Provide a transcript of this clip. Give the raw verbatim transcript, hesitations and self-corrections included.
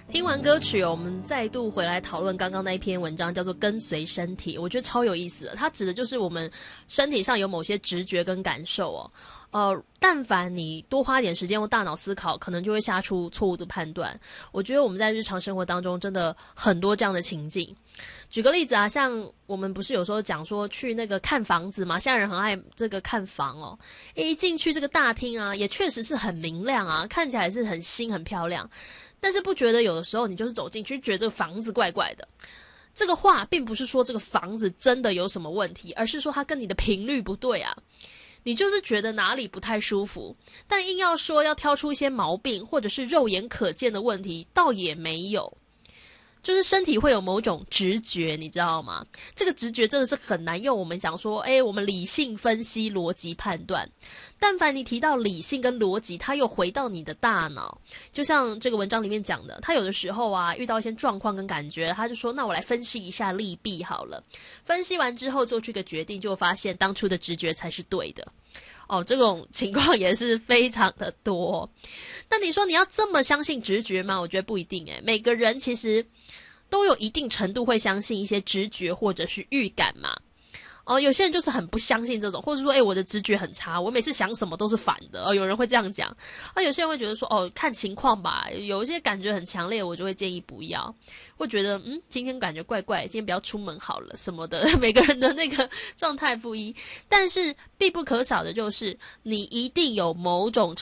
听完歌曲哦，我们再度回来讨论刚刚那一篇文章，叫做跟随身体，我觉得超有意思的。它指的就是我们身体上有某些直觉跟感受哦。呃，但凡你多花一点时间用大脑思考，可能就会下出错误的判断。我觉得我们在日常生活当中真的很多这样的情境。举个例子啊，像我们不是有时候讲说去那个看房子嘛，现在人很爱这个看房哦。一进去这个大厅啊，也确实是很明亮啊，看起来是很新很漂亮。但是不觉得有的时候你就是走进去觉得这个房子怪怪的。这个话并不是说这个房子真的有什么问题，而是说它跟你的频率不对啊。你就是觉得哪里不太舒服，但硬要说要挑出一些毛病或者是肉眼可见的问题，倒也没有。就是身体会有某种直觉，你知道吗？这个直觉真的是很难用我们讲说，诶，我们理性分析、逻辑判断。但凡你提到理性跟逻辑，它又回到你的大脑。就像这个文章里面讲的，他有的时候啊，遇到一些状况跟感觉，他就说，那我来分析一下利弊好了。分析完之后做出一个决定，就发现当初的直觉才是对的。哦，这种情况也是非常的多。那你说你要这么相信直觉吗？我觉得不一定诶，每个人其实都有一定程度会相信一些直觉或者是预感嘛。哦，有些人就是很不相信这种，或者说，诶，我的直觉很差，我每次想什么都是反的。哦，有人会这样讲。啊，有些人会觉得说，哦，看情况吧，有一些感觉很强烈，我就会建议不要。会觉得，嗯，今天感觉怪怪，今天不要出门好了什么的。每个人的那个状态不一，但是必不可少的就是，你一定有某种